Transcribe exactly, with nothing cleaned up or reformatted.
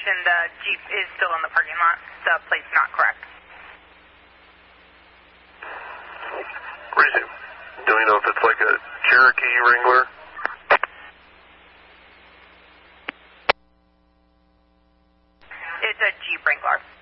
location, the Jeep is still in the parking lot. The plate's not correct. Resume. Do we know if it's like a Cherokee Wrangler? It's a Jeep Wrangler.